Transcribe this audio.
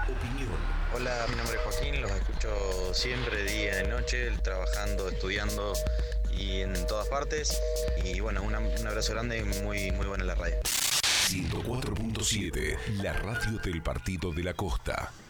opinión. Hola, mi nombre es Joaquín, los escucho siempre, día y noche, trabajando, estudiando y en todas partes. Y bueno, un abrazo grande y muy buena la radio. 104.7, la radio del Partido de la Costa.